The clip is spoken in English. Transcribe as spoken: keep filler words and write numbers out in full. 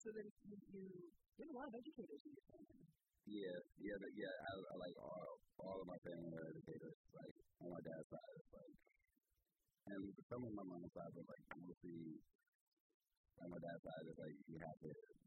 So then you, you, you have a lot of educators in your family. Yeah, yeah, but yeah. I, I like all all of my family are educators. Like on my dad's side, it's like, and some of my mom's side, but like mostly on my dad's side, it's like you have to